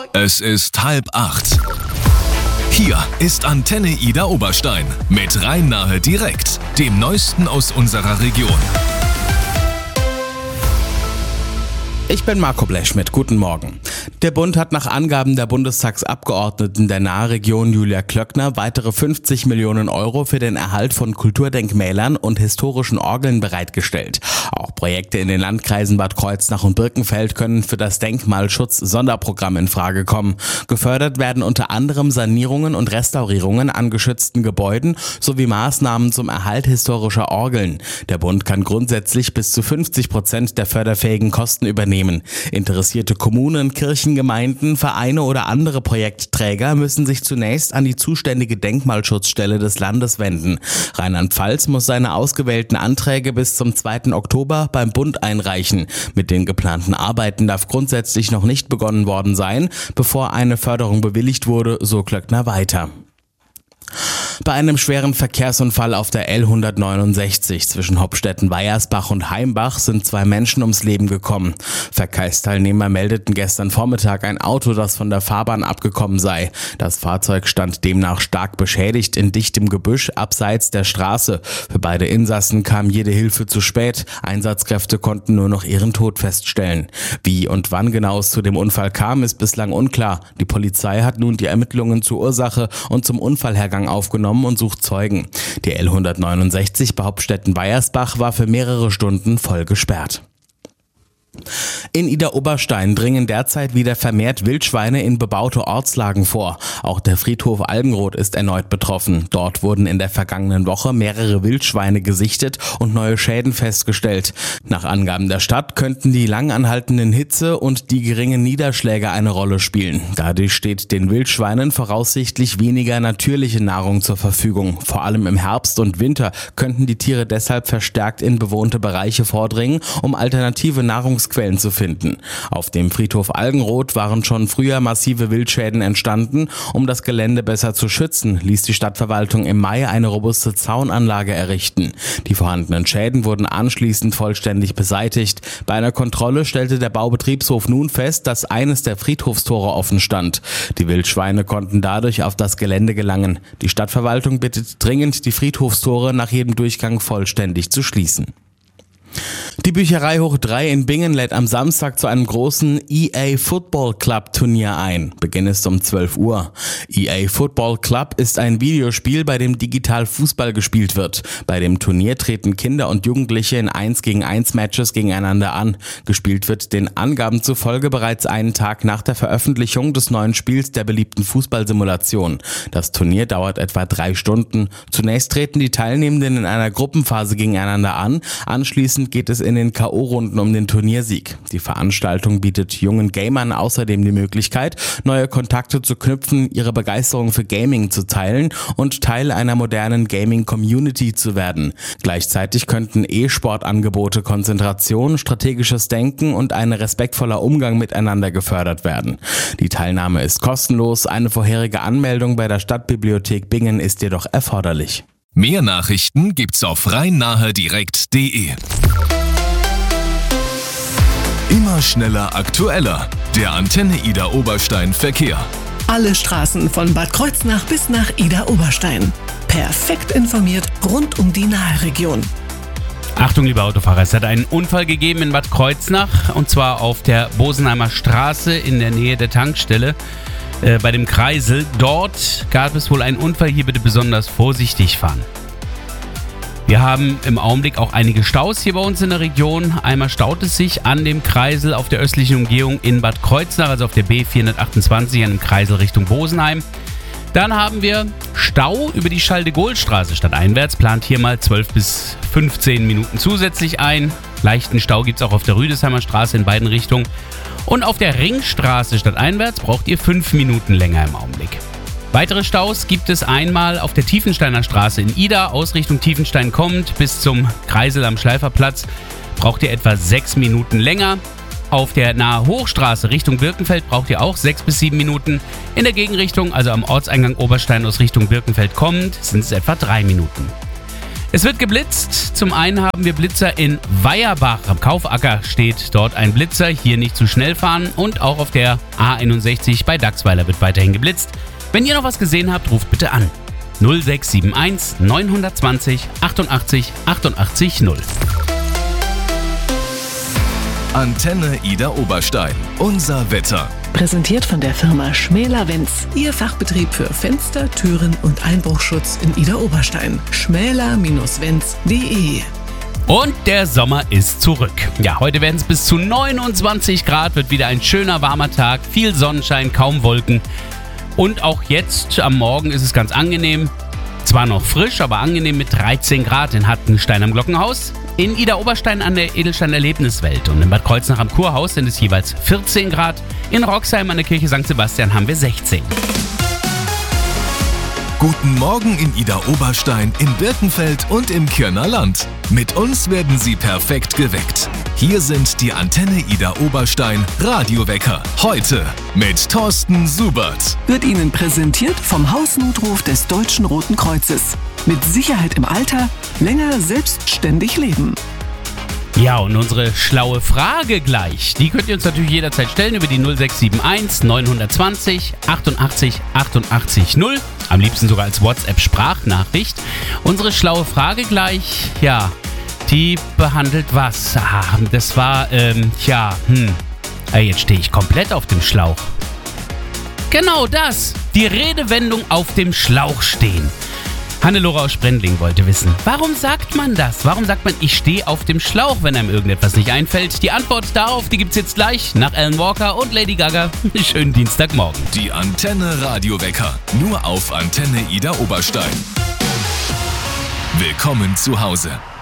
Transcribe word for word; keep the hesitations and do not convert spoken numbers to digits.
Es ist halb acht. Hier ist Antenne Ida Oberstein mit Rhein-Nahe direkt, dem Neuesten aus unserer Region. Ich bin Marco Blechschmidt, guten Morgen. Der Bund hat nach Angaben der Bundestagsabgeordneten der Nahregion Julia Klöckner weitere fünfzig Millionen Euro für den Erhalt von Kulturdenkmälern und historischen Orgeln bereitgestellt. Auch Projekte in den Landkreisen Bad Kreuznach und Birkenfeld können für das Denkmalschutz-Sonderprogramm in Frage kommen. Gefördert werden unter anderem Sanierungen und Restaurierungen an geschützten Gebäuden sowie Maßnahmen zum Erhalt historischer Orgeln. Der Bund kann grundsätzlich bis zu fünfzig Prozent der förderfähigen Kosten übernehmen. Interessierte Kommunen, Kirchengemeinden, Vereine oder andere Projektträger müssen sich zunächst an die zuständige Denkmalschutzstelle des Landes wenden. Rheinland-Pfalz muss seine ausgewählten Anträge bis zum zweiten Oktober beim Bund einreichen. Mit den geplanten Arbeiten darf grundsätzlich noch nicht begonnen worden sein, bevor eine Förderung bewilligt wurde, so Klöckner weiter. Bei einem schweren Verkehrsunfall auf der L hundertneunundsechzig zwischen Hopstetten-Weiersbach und Heimbach sind zwei Menschen ums Leben gekommen. Verkehrsteilnehmer meldeten gestern Vormittag ein Auto, das von der Fahrbahn abgekommen sei. Das Fahrzeug stand demnach stark beschädigt in dichtem Gebüsch abseits der Straße. Für beide Insassen kam jede Hilfe zu spät. Einsatzkräfte konnten nur noch ihren Tod feststellen. Wie und wann genau es zu dem Unfall kam, ist bislang unklar. Die Polizei hat nun die Ermittlungen zur Ursache und zum Unfallhergang aufgenommen und sucht Zeugen. Die L hundertneunundsechzig bei Hopstetten-Weiersbach war für mehrere Stunden voll gesperrt. In Ida-Oberstein dringen derzeit wieder vermehrt Wildschweine in bebaute Ortslagen vor. Auch der Friedhof Algenroth ist erneut betroffen. Dort wurden in der vergangenen Woche mehrere Wildschweine gesichtet und neue Schäden festgestellt. Nach Angaben der Stadt könnten die lang anhaltenden Hitze und die geringen Niederschläge eine Rolle spielen. Dadurch steht den Wildschweinen voraussichtlich weniger natürliche Nahrung zur Verfügung. Vor allem im Herbst und Winter könnten die Tiere deshalb verstärkt in bewohnte Bereiche vordringen, um alternative Nahrungsquellen zu finden. Auf dem Friedhof Algenroth waren schon früher massive Wildschäden entstanden. Um das Gelände besser zu schützen, ließ die Stadtverwaltung im Mai eine robuste Zaunanlage errichten. Die vorhandenen Schäden wurden anschließend vollständig beseitigt. Bei einer Kontrolle stellte der Baubetriebshof nun fest, dass eines der Friedhofstore offen stand. Die Wildschweine konnten dadurch auf das Gelände gelangen. Die Stadtverwaltung bittet dringend, die Friedhofstore nach jedem Durchgang vollständig zu schließen. Die Bücherei Hoch drei in Bingen lädt am Samstag zu einem großen E A Football Club Turnier ein. Beginn ist um zwölf Uhr. E A Football Club ist ein Videospiel, bei dem digital Fußball gespielt wird. Bei dem Turnier treten Kinder und Jugendliche in eins gegen eins Matches gegeneinander an. Gespielt wird den Angaben zufolge bereits einen Tag nach der Veröffentlichung des neuen Spiels der beliebten Fußballsimulation. Das Turnier dauert etwa drei Stunden. Zunächst treten die Teilnehmenden in einer Gruppenphase gegeneinander an. Anschließend geht es in den K O-Runden um den Turniersieg. Die Veranstaltung bietet jungen Gamern außerdem die Möglichkeit, neue Kontakte zu knüpfen, ihre Begeisterung für Gaming zu teilen und Teil einer modernen Gaming-Community zu werden. Gleichzeitig könnten E-Sport-Angebote, Konzentration, strategisches Denken und ein respektvoller Umgang miteinander gefördert werden. Die Teilnahme ist kostenlos, eine vorherige Anmeldung bei der Stadtbibliothek Bingen ist jedoch erforderlich. Mehr Nachrichten gibt's auf rhein-nahe direkt punkt de. Immer schneller, aktueller. Der Antenne Ida Oberstein Verkehr. Alle Straßen von Bad Kreuznach bis nach Ida Oberstein. Perfekt informiert rund um die Nahregion. Achtung, liebe Autofahrer, es hat einen Unfall gegeben in Bad Kreuznach und zwar auf der Bosenheimer Straße in der Nähe der Tankstelle äh, bei dem Kreisel. Dort gab es wohl einen Unfall, hier bitte besonders vorsichtig fahren. Wir haben im Augenblick auch einige Staus hier bei uns in der Region. Einmal staut es sich an dem Kreisel auf der östlichen Umgehung in Bad Kreuznach, also auf der B vierhundertachtundzwanzig an dem Kreisel Richtung Bosenheim. Dann haben wir Stau über die Charles-de-Gaulle-Straße stadteinwärts, plant hier mal zwölf bis fünfzehn Minuten zusätzlich ein. Leichten Stau gibt es auch auf der Rüdesheimer Straße in beiden Richtungen. Und auf der Ringstraße stadteinwärts braucht ihr fünf Minuten länger im Augenblick. Weitere Staus gibt es einmal auf der Tiefensteiner Straße in Ida, aus Richtung Tiefenstein kommt, bis zum Kreisel am Schleiferplatz braucht ihr etwa sechs Minuten länger. Auf der Nahe Hochstraße Richtung Birkenfeld braucht ihr auch sechs bis sieben Minuten. In der Gegenrichtung, also am Ortseingang Oberstein aus Richtung Birkenfeld kommend, sind es etwa drei Minuten. Es wird geblitzt. Zum einen haben wir Blitzer in Weierbach. Am Kaufacker steht dort ein Blitzer. Hier nicht zu schnell fahren. Und auch auf der A einundsechzig bei Dachsweiler wird weiterhin geblitzt. Wenn ihr noch was gesehen habt, ruft bitte an. null sechs sieben eins neun zwei null achtundachtzig achtundachtzig null. Antenne Ida Oberstein. Unser Wetter. Präsentiert von der Firma Schmäler-Wenz. Ihr Fachbetrieb für Fenster, Türen und Einbruchschutz in Ida Oberstein. schmäler Bindestrich wenz punkt de. Und der Sommer ist zurück. Ja, heute werden es bis zu neunundzwanzig Grad, wird wieder ein schöner warmer Tag, viel Sonnenschein, kaum Wolken. Und auch jetzt am Morgen ist es ganz angenehm. Zwar noch frisch, aber angenehm mit dreizehn Grad in Hattenstein am Glockenhaus. In Ida Oberstein an der Edelstein Erlebniswelt und in Bad Kreuznach am Kurhaus sind es jeweils vierzehn Grad. In Roxheim an der Kirche Sankt Sebastian haben wir sechzehn. Guten Morgen in Ida Oberstein, in Birkenfeld und im Kirner Land. Mit uns werden Sie perfekt geweckt. Hier sind die Antenne Ida Oberstein Radiowecker. Heute mit Thorsten Subert. Wird Ihnen präsentiert vom Hausnotruf des Deutschen Roten Kreuzes. Mit Sicherheit im Alter, länger selbstständig leben. Ja, und unsere schlaue Frage gleich, die könnt ihr uns natürlich jederzeit stellen über die null sechs sieben eins neun zwei null achtundachtzig achtundachtzig null. Am liebsten sogar als WhatsApp-Sprachnachricht. Unsere schlaue Frage gleich, ja, die behandelt was? Ah, das war, ähm, tja, hm, jetzt stehe ich komplett auf dem Schlauch. Genau das, die Redewendung auf dem Schlauch stehen. Hannelore aus Sprendling wollte wissen, warum sagt man das? Warum sagt man, ich stehe auf dem Schlauch, wenn einem irgendetwas nicht einfällt? Die Antwort darauf, die gibt's jetzt gleich nach Alan Walker und Lady Gaga. Schönen Dienstagmorgen. Die Antenne Radiowecker, nur auf Antenne Ida Oberstein. Willkommen zu Hause.